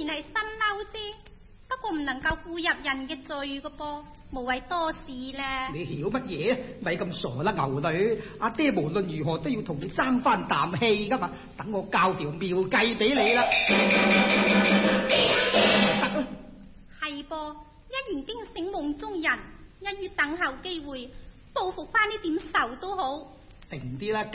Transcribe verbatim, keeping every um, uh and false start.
然係心嬲啫，不過唔能夠顧入人嘅罪噶噃，無謂多事啦。 你曉乜嘢？咪咁傻啦，牛女！阿爹無論如何都要同你爭翻啖氣噶嘛，等我教條妙計俾你啦。 係噃，一言驚醒夢中人，一於等候機會報復翻呢點仇都好。 定啲啦，